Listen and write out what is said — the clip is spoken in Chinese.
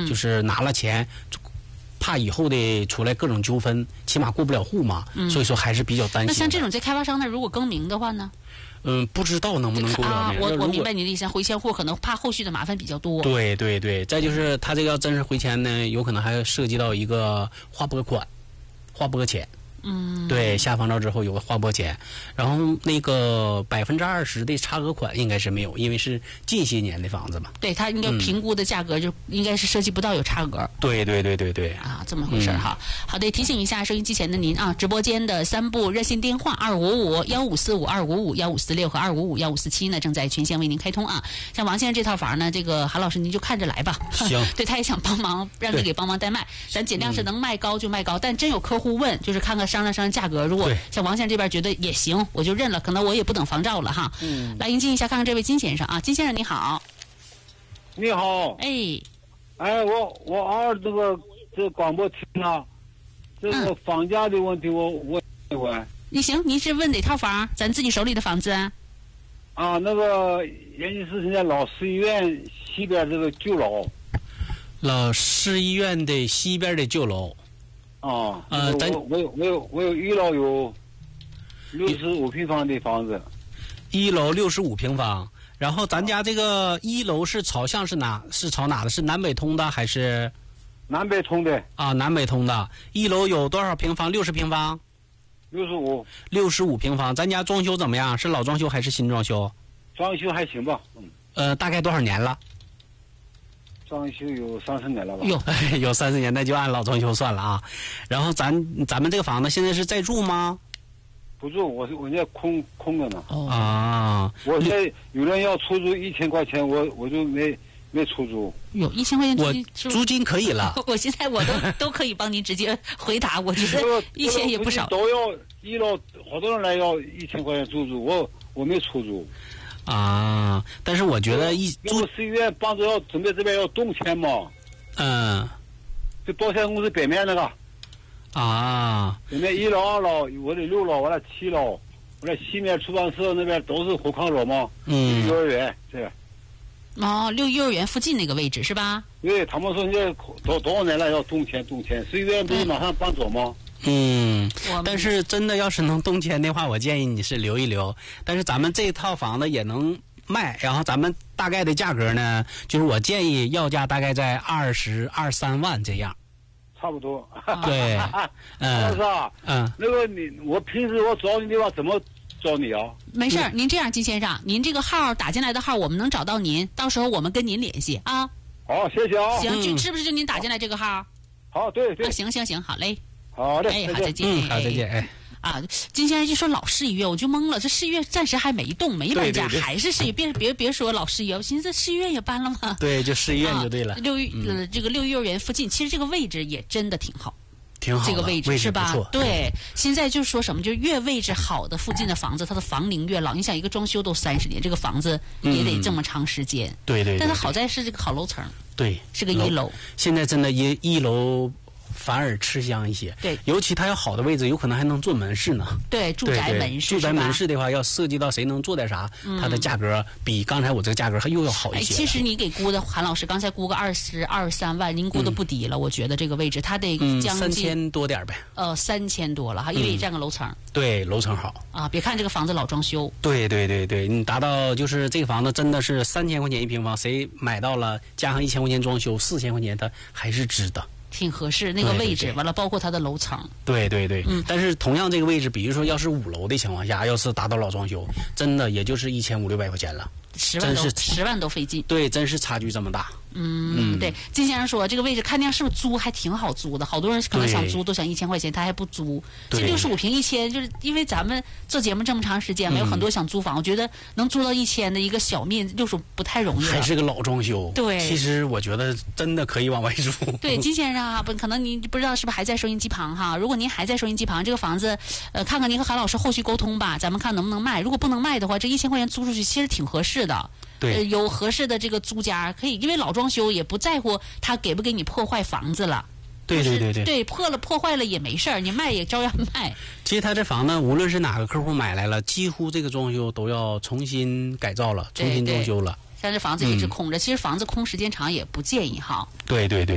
就是拿了钱，怕以后的出来各种纠纷，起码过不了户嘛，所以说还是比较担心。 那像这种在开发商那如果更名的话呢？ 不知道能不能过了名。 我明白你的意思，回迁户可能怕后续的麻烦比较多。 对对对，再就是他这个要真是回迁呢，有可能还涉及到一个划拨款、划拨钱。对，下房照之后有个划拨钱，然后那个20%的差额款应该是没有，因为是近些年的房子嘛。 对，他应该评估的价格就应该是涉及不到有差额。 对对对对对。 啊，这么回事哈。好的，提醒一下收音机前的您啊，直播间的3部热线电话2555-1545-2546和255-1547呢正在全线为您开通啊。像王先生这套房呢，这个韩老师您就看着来吧。 行。 对，他也想帮忙，让你给帮忙代卖，咱尽量是能卖高就卖高，但真有客户问，就是看看商量价格，如果像王先生这边觉得也行，我就认了，可能我也不等房照了哈。来迎接一下，看看这位金先生啊，金先生你好。 你好。我这广播听了，这个房价的问题我问一问。 你行，您是问哪套房？咱自己手里的房子啊？ 那个原因是现在老市医院西边这个旧楼。 老市医院的西边的旧楼。 我有一楼有65平方的房子。 1楼65平方，然后咱家这个1楼是朝向是朝哪的？是南北通的还是？ 南北通的。 南北通的。1楼有多少平方？60平方。 65 平方。咱家装修怎么样？是老装修还是新装修？ 装修还行吧。 大概多少年了？ 装修有30年了吧？ 有30年，那就按老装修算了啊。然后咱们这个房子现在是在住吗？ 不住，我现在空着呢。我现在有人要出租1000块钱，我就没出租。 有1000块钱租金可以了。 我现在我都可以帮您直接回答，我觉得1000也不少。 都要1楼，好多人来要1000块钱出租，我没出租。 但是我觉得市医院帮着要准备这边要动迁嘛。这保险公司北面那个。北面1楼、2楼，我的6楼，我的7楼，我的西面出版社那边都是火炕楼嘛。幼儿园这个。 幼儿园附近那个位置是吧？ 对，他们说现在多少年了要动迁，市医院不是马上搬走吗？ 但是真的要是能动迁的话，我建议你是留一留。但是咱们这套房子也能卖，然后咱们大概的价格呢，就是我建议要价大概在20、23万这样。 差不多。 对。 老师啊。那个我平时我找你的话怎么找你啊？ 没事，您这样，金先生，您这个号打进来的号，我们能找到您，到时候我们跟您联系啊。 好，谢谢啊。 行，是不是就您打进来这个号？ 好，对。 行，好嘞。 好的。 好，再见。 好，再见。 金先生就说老市医院，我就懵了，这市医院暂时还没动，没搬家，还是市医院。别说老市医院，我寻思这市医院也搬了吗？ 对，就市医院就对了。 这个6幼儿园附近，其实这个位置也真的挺好。 挺好的， 这个位置是吧？对， 嗯， 现在就是说什么，就是越位置好的附近的房子，它的房龄越老。你想，一个装修都30年，这个房子也得这么长时间。 对对。 但它好在是这个好楼层， 对， 是个1楼。 现在真的一楼反而吃香一些， 对， 尤其它要好的位置，有可能还能做门市呢。 对，住宅门市， 住宅门市的话，要涉及到谁能做点啥，它的价格比刚才我这个价格还又要好一些。 其实你给估的，韩老师刚才估个20、23万，您估的不低了，我觉得这个位置它得将近 3000多点呗。 3000多了哈，因为也占个楼层。 对，楼层好啊！别看这个房子老装修。 对对对对，你达到就是这个房子真的是3000块钱一平方，谁买到了加上1000块钱装修，4000块钱它还是值的。 挺合适，那个位置完了，包括它的楼层。 对对对，但是同样这个位置，比如说要是5楼的情况下，要是达到老装修，真的也就是1500-600块钱了 ，10万都费劲。 对，真是差距这么大。 对，金先生说这个位置看样是不是租还挺好租的，好多人可能想租都想1000块钱，他还不租。这65平1000，就是因为咱们做节目这么长时间，有很多想租房，我觉得能租到1000的一个小面65不太容易了。 还是个老装修。 对， 其实我觉得真的可以往外租。 对，金先生啊，可能您不知道是不是还在收音机旁哈？如果您还在收音机旁，这个房子，看看您和韩老师后续沟通吧，咱们看能不能卖。如果不能卖的话，这1000块钱租出去其实挺合适的。 对， 有合适的这个租家可以，因为老装修也不在乎他给不给你破坏房子了。 对对对对， 对，破坏了也没事儿，你卖也照样卖。 其实他这房子无论是哪个客户买来了，几乎这个装修都要重新改造了，重新装修了。 像这房子一直空着，其实房子空时间长也不建议哈。 对对对。